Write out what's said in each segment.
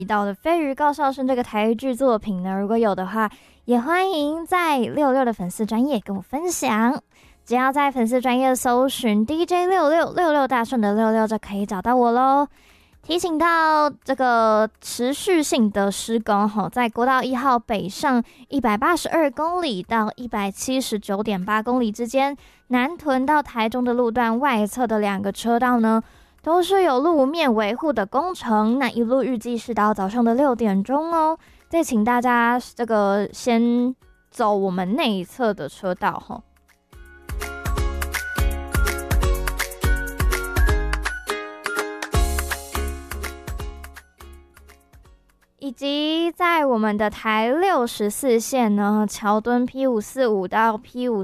提到的飞鱼高校生这个台剧作品呢，如果有的话，也欢迎在66的粉丝专页跟我分享。只要在粉丝专页搜寻 DJ6666大顺的66就可以找到我咯。提醒到这个持续性的施工，在国道1号北上182公里到179.8公里之间，南屯到台中的路段外侧的2个车道呢，都是有路面维护的工程，那一路预计是到早上的6点钟哦。再请大家这个先走我们内一侧的车道齁。以及在我们的台64线呢，桥墩 P545 到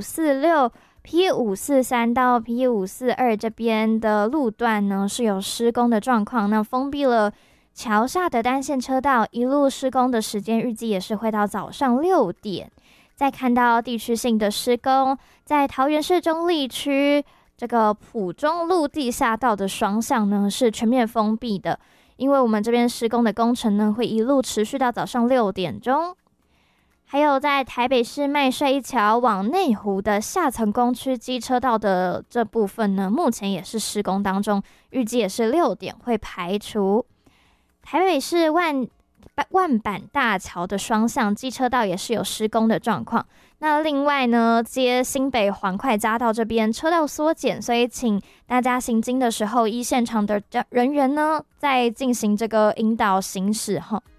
P546、P543 到 P542 这边的路段呢是有施工的状况，那封闭了桥下的单线车道，一路施工的时间预计也是会到早上6点。再看到地区性的施工，在桃园市中坜区这个埔中路地下道的双向呢是全面封闭的。因为我们这边施工的工程呢，会一路持续到早上6点钟。还有在台北市麦帅一桥往内湖的下层工区机车道的这部分呢，目前也是施工当中，预计也是6点会排除。台北市万板大桥的双向机车道也是有施工的状况。那另外呢，接新北环快匝道这边车道缩减，所以请大家行经的时候，依现场的人员呢，在进行这个引导行驶哈。